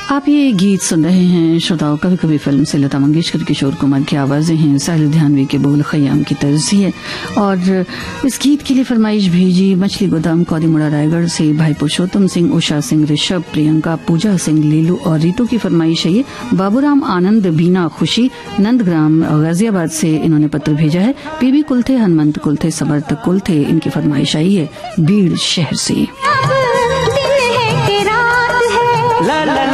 आप ये गीत सुन रहे हैं श्रोताओं कभी कभी फिल्म से। लता मंगेशकर, किशोर कुमार की आवाजें हैं, साहिल लुधियानवी के बोल, खयाम की तर्ज है। और इस गीत के लिए फरमाइश भेजी मछली गोदाम कौरीमुड़ा रायगढ़ से भाई पुरुषोत्तम सिंह, उषा सिंह, ऋषभ, प्रियंका, पूजा सिंह, लीलू और रीतू की फरमाइश है ये। बाबूराम आनंद, बीना, खुशी नंदग्राम गाजियाबाद से इन्होंने पत्र भेजा है। पीबी कुलथे, हनुमंत कुलथे, समर्थ कुलथे, इनकी फरमाइश आई है बीड़ शहर से। ला ला